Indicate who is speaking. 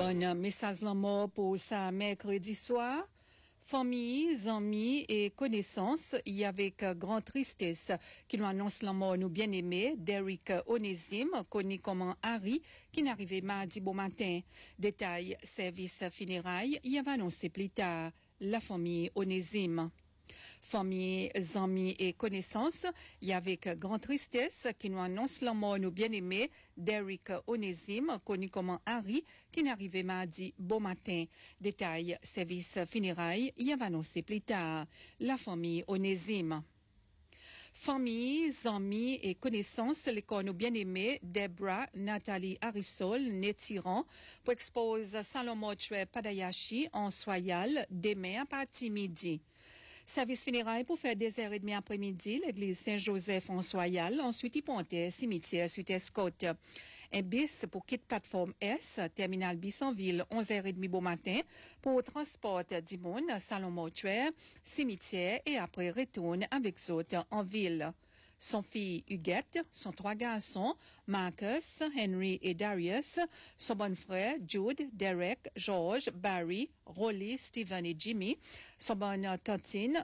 Speaker 1: Bon message la mort pour ça mercredi soir. Famille, amis et connaissances, il y avec grande tristesse qui nous annonce la mort nous bien-aimé d'Eric Onésime, connu comme Harry, qui n'arrivait mardi bon matin. Détail, service funérailles, il y avait annoncé plus tard la famille Onésime. Famille, amis et connaissances, il y a avec grande tristesse qui nous annonce la mort nous bien-aimé d'Eric Onésime, connu comme Harry, qui n'arrivait mardi bon matin. Détail, service funérailles, il y a annoncé plus tard la famille Onésime. Famille, amis et connaissances, les corps nous bien-aimés, Debra, Nathalie Harrisol, Nétiran, pour expose Salomon Padayashi en Soyal, demain à partir midi. Service funérailles pour faire 2h30 après-midi, l'église Saint-Joseph en Soyal, ensuite Pontet, cimetière Sud-Escotte. Un bis pour quitte plateforme S, terminal Bissonville, 11h30 bon matin, pour transport du monde, salon mortuaire, cimetière et après retourne avec autres en ville. Son fille Huguette, son 3 garçons, Marcus, Henry et Darius, son bon frère Jude, Derek, George, Barry, Rolly, Stephen et Jimmy, son bonne tantine